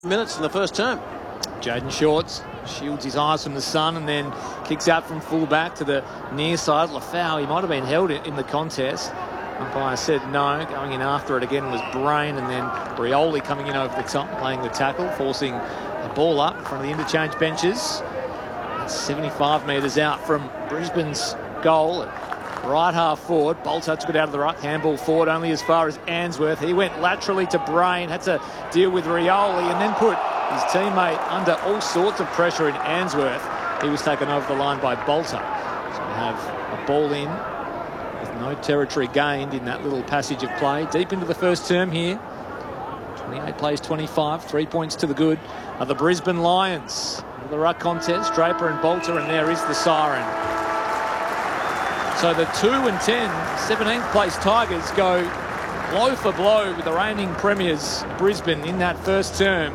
minutes in the first term. Jaden Shorts shields his eyes from the sun and then kicks out from full back to the near side. Lafau, he might have been held in the contest. Umpire said no. Going in after it again was Brain, and then Rioli coming in over the top, playing the tackle, forcing the ball up in front of the interchange benches. That's 75 metres out from Brisbane's goal. Right half forward, Bolter took it out of the ruck, handball forward only as far as Answorth. He went laterally to Brain, had to deal with Rioli and then put his teammate under all sorts of pressure in Answorth. He was taken over the line by Bolter. So we have a ball in with no territory gained in that little passage of play. Deep into the first term here. 28 plays 25, 3 points to the good are the Brisbane Lions. The ruck contest, Draper and Bolter, and there is the siren. So the 2 and 10 17th place Tigers go blow for blow with the reigning premiers Brisbane in that first term.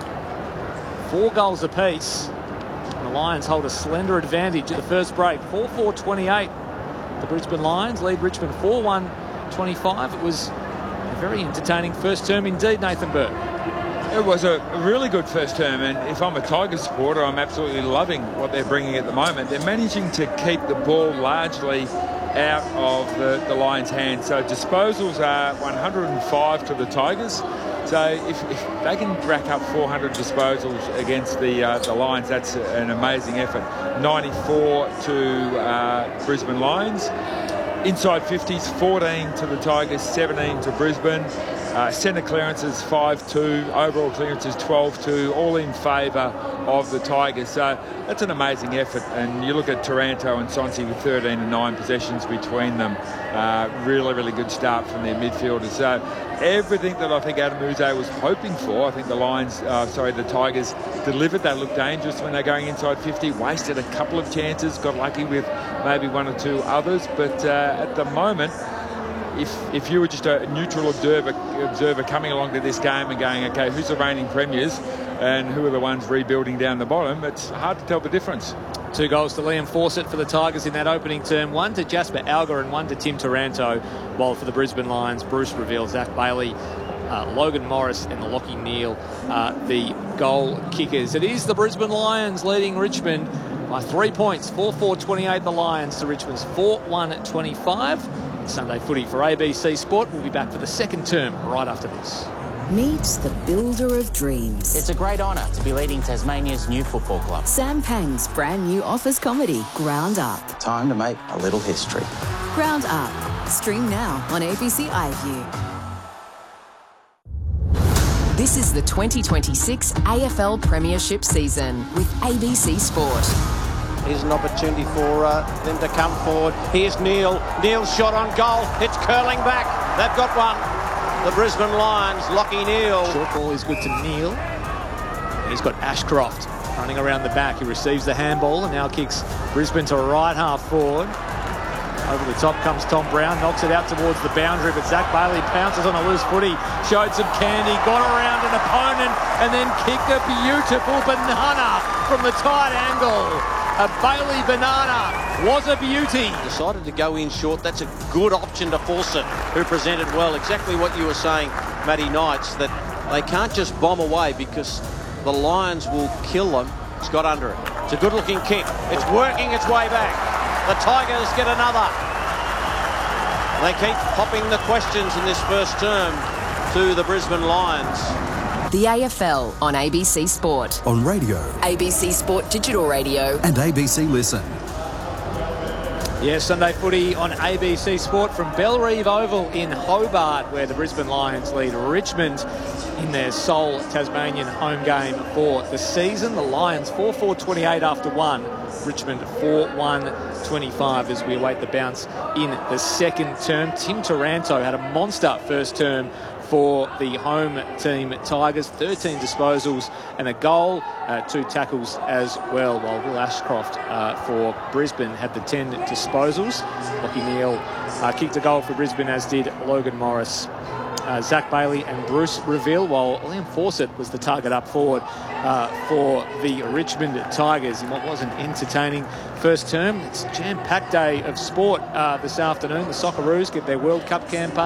4 goals apiece. And the Lions hold a slender advantage at the first break. 4-4-28. The Brisbane Lions lead Richmond 4-1-25. It was a very entertaining first term indeed, Nathan Burke. It was a really good first term, and if I'm a Tigers supporter, I'm absolutely loving what they're bringing at the moment. They're managing to keep the ball largely out of the Lions' hands. So disposals are 105 to the Tigers. So if they can rack up 400 disposals against the Lions, that's an amazing effort. 94 to Brisbane Lions. Inside 50s, 14 to the Tigers, 17 to Brisbane. Centre clearances 5-2, overall clearances 12-2, all in favour of the Tigers. So that's an amazing effort. And you look at Taranto and Sonsi with 13 and 9 possessions between them. Really, really good start from their midfielders. So everything that I think Adam Uze was hoping for, I think the Tigers delivered. They looked dangerous when they're going inside 50, wasted a couple of chances, got lucky with maybe 1 or 2 others. But at the moment, if you were just a neutral observer coming along to this game and going, okay, who's the reigning premiers and who are the ones rebuilding down the bottom, it's hard to tell the difference. 2 goals to Liam Fawcett for the Tigers in that opening term, 1 to Jasper Alger and 1 to Tim Taranto, while for the Brisbane Lions, Bruce Reveal, Zach Bailey, Logan Morris and Lockie Neal, the goal kickers. It is the Brisbane Lions leading Richmond by 3 points, 4-4-28 the Lions to Richmond's 4-1-25. Sunday footy for ABC Sport. We'll be back for the second term right after this. Meet the builder of dreams. It's a great honour to be leading Tasmania's new football club. Sam Pang's brand new office comedy, Ground Up. Time to make a little history. Ground Up. Stream now on ABC iView. This is the 2026 AFL Premiership season with ABC Sport. Here's an opportunity for them to come forward. Here's Neil. Neil's shot on goal. It's curling back. They've got one. The Brisbane Lions, Lockie Neal. Short ball is good to Neil. He's got Ashcroft running around the back. He receives the handball and now kicks Brisbane to right half forward. Over the top comes Tom Brown, knocks it out towards the boundary, but Zach Bailey pounces on a loose footy, showed some candy, got around an opponent, and then kicked a beautiful banana from the tight angle. A Bailey banana was a beauty. Decided to go in short. That's a good option to Fawcett, who presented well. Exactly what you were saying, Matty Knights, that they can't just bomb away because the Lions will kill them. He's got under it. It's a good-looking kick. It's working its way back. The Tigers get another. They keep popping the questions in this first term to the Brisbane Lions. The AFL on ABC Sport. On radio. ABC Sport Digital Radio. And ABC Listen. Yeah, Sunday footy on ABC Sport from Bellerive Oval in Hobart, where the Brisbane Lions lead Richmond in their sole Tasmanian home game for the season. The Lions 4-4-28 after 1. Richmond 4-1-25 as we await the bounce in the second term. Tim Taranto had a monster first term for the home team Tigers, 13 disposals and a goal, 2 tackles as well, while Will Ashcroft for Brisbane had the 10 disposals. Lockie Neal kicked a goal for Brisbane, as did Logan Morris. Zach Bailey and Bruce Reveal, while Liam Fawcett was the target up forward for the Richmond Tigers in what was an entertaining first term. It's a jam-packed day of sport this afternoon. The Socceroos get their World Cup campaign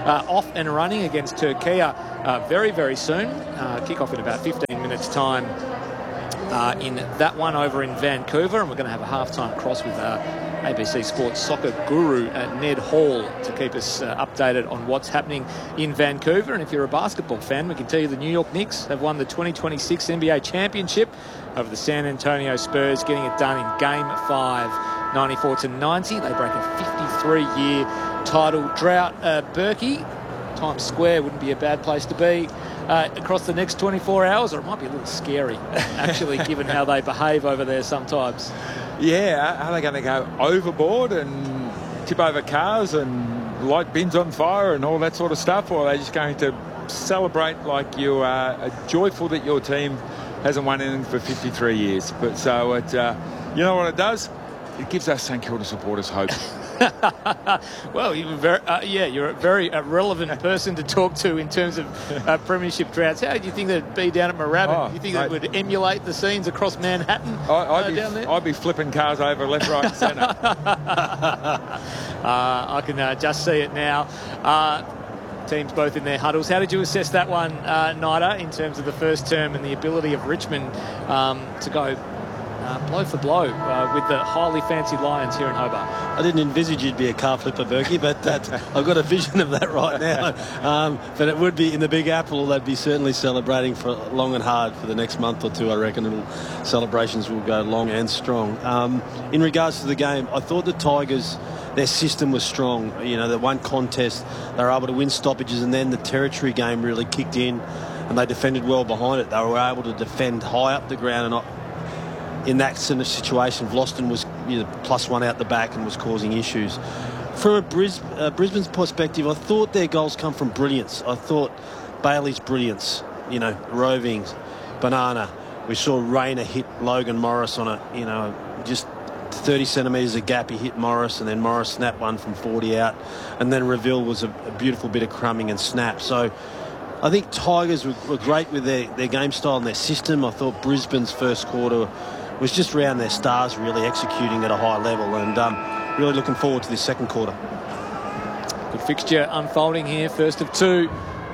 off and running against Turkey very, very soon. Kick-off in about 15 minutes' time in that one over in Vancouver. And we're going to have a halftime cross with ABC Sports soccer guru Ned Hall to keep us updated on what's happening in Vancouver. And if you're a basketball fan, we can tell you the New York Knicks have won the 2026 NBA Championship over the San Antonio Spurs, getting it done in Game 5, 94-90. They break a 53-year title drought. Berkey, Times Square wouldn't be a bad place to be across the next 24 hours, or it might be a little scary, actually, given how they behave over there sometimes. Yeah, are they going to go overboard and tip over cars and light bins on fire and all that sort of stuff, or are they just going to celebrate like you are joyful that your team hasn't won anything for 53 years? But so it, you know what it does? It gives us St Kilda supporters hope. Well, you're a very relevant person to talk to in terms of premiership droughts. How do you think that'd be down at Moorabbin? Do you think that would emulate the scenes across Manhattan down there? I'd be flipping cars over left, right and centre. I can just see it now. Teams both in their huddles. How did you assess that one, Nida, in terms of the first term and the ability of Richmond to go blow for blow with the highly fancied Lions here in Hobart? I didn't envisage you'd be a car flipper, Berkey, but I've got a vision of that right now. But it would be in the Big Apple. They'd be certainly celebrating for long and hard for the next month or two. I reckon celebrations will go long and strong. In regards to the game, I thought the Tigers, their system was strong. You know, the one contest, they were able to win stoppages, and then the territory game really kicked in, and they defended well behind it. They were able to defend high up the ground, and not in that sort of situation, Vlosten was +1 out the back and was causing issues. From a Brisbane's perspective, I thought their goals come from brilliance. I thought Bailey's brilliance, Roving, Banana. We saw Rayner hit Logan Morris on just 30 centimetres of gap. He hit Morris, and then Morris snapped one from 40 out. And then Reville was a beautiful bit of crumbing and snap. So I think Tigers were great with their game style and their system. I thought Brisbane's first quarter was just around their stars, really executing at a high level, and really looking forward to this second quarter. Good fixture unfolding here, first of two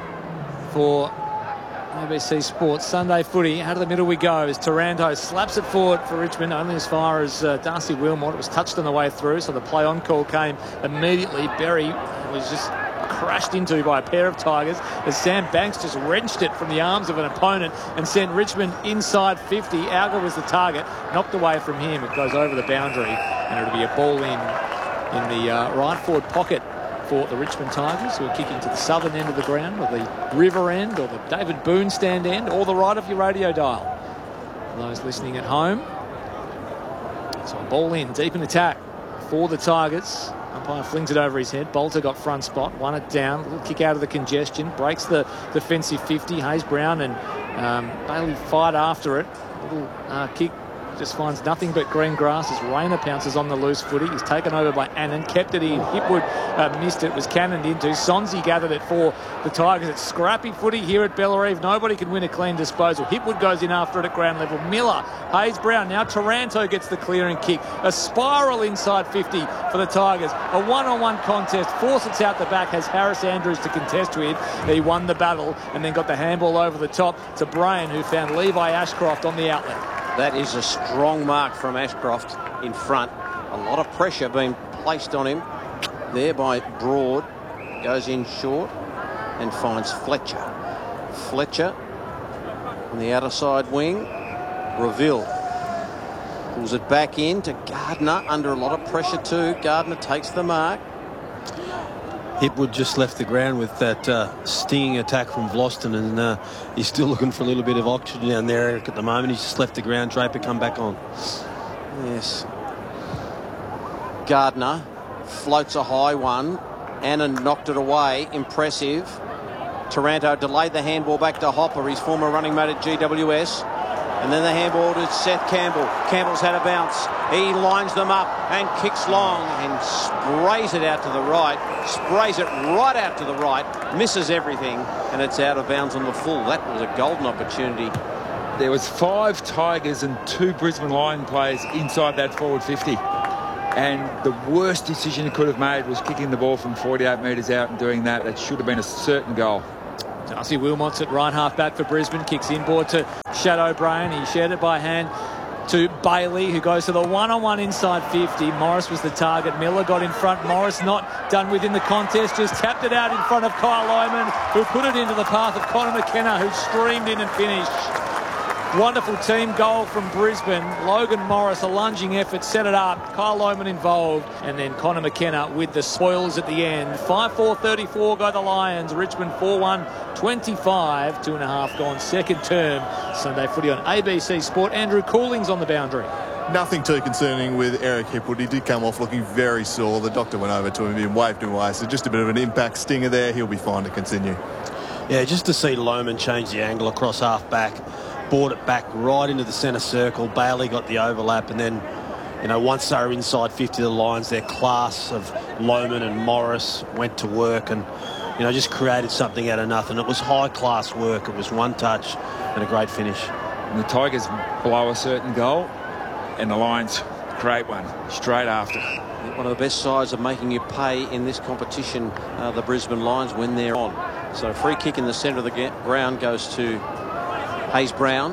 for ABC Sports. Sunday footy, out of the middle we go as Taranto slaps it forward for Richmond, only as far as Darcy Wilmot. It was touched on the way through, so the play-on call came immediately. Berry was just crashed into by a pair of Tigers as Sam Banks just wrenched it from the arms of an opponent and sent Richmond inside 50. Alga was the target, knocked away from him. It goes over the boundary, and it'll be a ball in the right forward pocket for the Richmond Tigers, who are kicking to the southern end of the ground, or the river end, or the David Boone stand end, or the right of your radio dial. For those listening at home, so a ball in, deep in attack for the Tigers. Umpire flings it over his head. Bolter got front spot, won it down. A little kick out of the congestion, breaks the defensive 50. Hayes Brown and Bailey fight after it. A little kick just finds nothing but green grass as Rayner pounces on the loose footy. He's taken over by Annan, kept it in. Hipwood missed it, was cannoned into. Sonsi gathered it for the Tigers. It's scrappy footy here at Bellerive. Nobody can win a clean disposal. Hipwood goes in after it at ground level. Miller, Hayes Brown. Now Taranto gets the clearing kick. A spiral inside 50 for the Tigers. A one-on-one contest. Fawcett's out the back, has Harris Andrews to contest with. He won the battle and then got the handball over the top to Brayan, who found Levi Ashcroft on the outlet. That is a strong mark from Ashcroft in front. A lot of pressure being placed on him there by Broad. Goes in short and finds Fletcher. Fletcher on the outer side wing. Reville pulls it back in to Gardner under a lot of pressure too. Gardner takes the mark. Hipwood just left the ground with that stinging attack from Vlosten, and he's still looking for a little bit of oxygen down there at the moment. He's just left the ground. Draper come back on. Yes. Gardner floats a high one. Annan knocked it away. Impressive. Taranto delayed the handball back to Hopper, his former running mate at GWS. And then the handball to Seth Campbell. Campbell's had a bounce. He lines them up and kicks long and sprays it out to the right. Sprays it right out to the right. Misses everything, and it's out of bounds on the full. That was a golden opportunity. There was 5 Tigers and 2 Brisbane Lion players inside that forward 50. And the worst decision he could have made was kicking the ball from 48 metres out and doing that. That should have been a certain goal. Darcy Wilmot's at right half back for Brisbane. Kicks inboard to Shad O'Brien. He shared it by hand to Bailey, who goes to the one-on-one inside 50. Morris was the target. Miller got in front. Morris not done with in the contest. Just tapped it out in front of Kyle Lohmann, who put it into the path of Connor McKenna, who streamed in and finished. Wonderful team goal from Brisbane. Logan Morris, a lunging effort, set it up. Kyle Lohmann involved. And then Connor McKenna with the spoils at the end. 5-4-34 go the Lions. Richmond 4-1-25. 2.5 gone second term. Sunday footy on ABC Sport. Andrew Cooling's on the boundary. Nothing too concerning with Eric Hipwood. He did come off looking very sore. The doctor went over to him and waved him away. So just a bit of an impact stinger there. He'll be fine to continue. Yeah, just to see Lohmann change the angle across half back. Brought it back right into the centre circle. Bailey got the overlap, and then, you know, once they were inside 50 of the Lions, their class of Lohmann and Morris went to work and, you know, just created something out of nothing. It was high-class work. It was one touch and a great finish. And the Tigers blow a certain goal, and the Lions create one straight after. One of the best sides of making you pay in this competition, the Brisbane Lions, when they're on. So a free kick in the centre of the ground goes to Hayes Brown.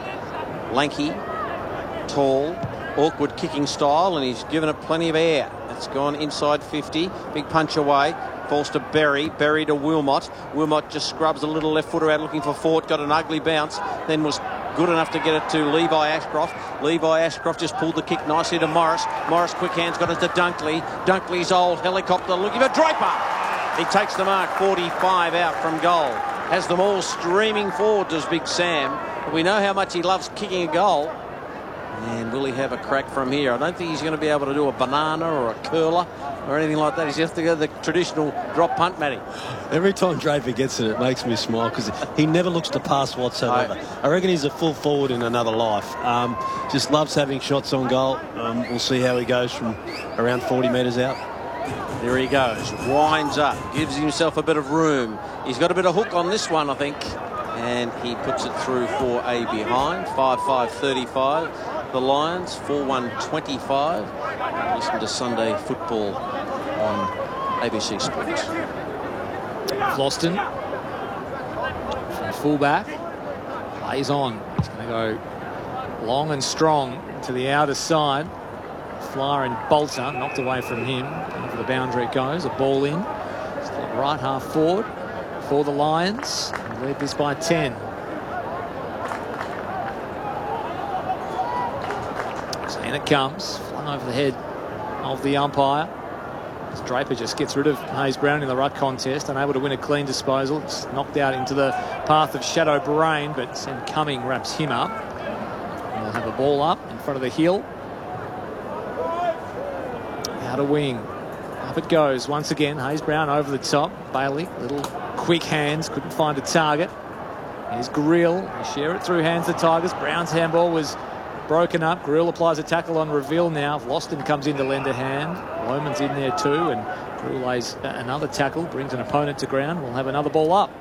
Lanky, tall, awkward kicking style, and he's given it plenty of air. It's gone inside 50. Big punch away. Falls to Berry. Berry to Wilmot. Wilmot just scrubs a little left footer out looking for Fort. Got an ugly bounce. Then was good enough to get it to Levi Ashcroft. Levi Ashcroft just pulled the kick nicely to Morris. Morris, quick hands, got it to Dunkley. Dunkley's old helicopter looking for Draper. He takes the mark. 45 out from goal. Has them all streaming forward, does Big Sam. We know how much he loves kicking a goal. And will he have a crack from here? I don't think he's going to be able to do a banana or a curler or anything like that. He's just to go the traditional drop punt, Matty. Every time Draper gets it, it makes me smile because he never looks to pass whatsoever. I reckon he's a full forward in another life. Just loves having shots on goal. We'll see how he goes from around 40 metres out. There he goes, winds up, gives himself a bit of room. He's got a bit of hook on this one, I think, and he puts it through for a behind. 5-5-35. The Lions 4-1-25. Listen to Sunday football on ABC Sports. Floston from fullback plays on. He's going to go long and strong to the outer side. Flyer and Bolter knocked away from him. Over the boundary it goes. A ball in. Still right half forward for the Lions. They lead this by 10. So in it comes. Flung over the head of the umpire. As Draper just gets rid of Hayes Brown in the ruck contest. Unable to win a clean disposal. It's knocked out into the path of Shad O'Brien, but Sam Cumming wraps him up. And they'll have a ball up in front of the hill. Out a wing. Up it goes once again. Hayes Brown over the top. Bailey, little quick hands, couldn't find a target. Here's Grill. They share it through hands the Tigers. Brown's handball was broken up. Grill applies a tackle on Reveal now. Loston comes in to lend a hand. Lohmann's in there too, and Grill lays another tackle, brings an opponent to ground. We'll have another ball up.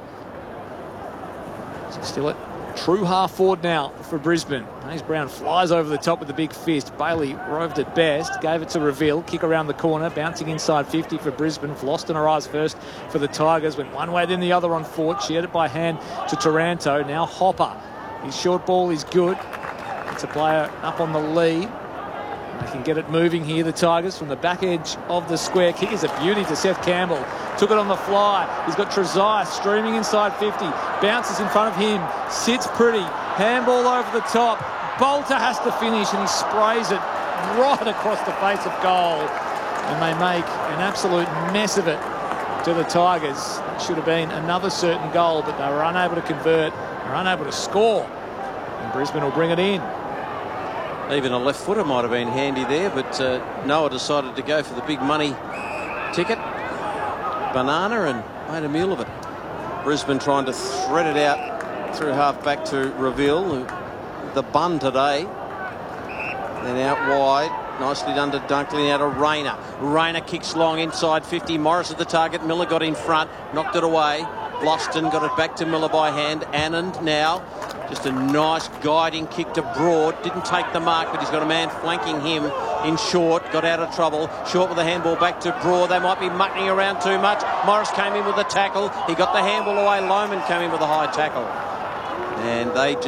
So still at true half forward now for Brisbane. Hayes Brown flies over the top with the big fist. Bailey roved at best, gave it to Reveal. Kick around the corner, bouncing inside 50 for Brisbane. Floston arrives first for the Tigers. Went one way then the other on Fort. Shared it by hand to Taranto. Now Hopper. His short ball is good. It's a player up on the lead. They can get it moving here, the Tigers, from the back edge of the square. Kick is a beauty to Seth Campbell. Took it on the fly. He's got Trezise streaming inside 50. Bounces in front of him. Sits pretty. Handball over the top. Bolter has to finish, and he sprays it right across the face of goal. And they make an absolute mess of it to the Tigers. It should have been another certain goal, but they were unable to convert. They were unable to score. And Brisbane will bring it in. Even a left footer might have been handy there, but Noah decided to go for the big money ticket, banana, and made a meal of it. Brisbane trying to thread it out through half back to Reveal, the bun today. Then out wide, nicely done to Dunkley, now to Rayner. Rayner kicks long inside 50. Morris at the target. Miller got in front, knocked it away. Bluston got it back to Miller by hand. Anand now. Just a nice guiding kick to Broad. Didn't take the mark, but he's got a man flanking him in Short. Got out of trouble. Short with the handball back to Broad. They might be mucking around too much. Morris came in with a tackle. He got the handball away. Lohman came in with a high tackle. And they just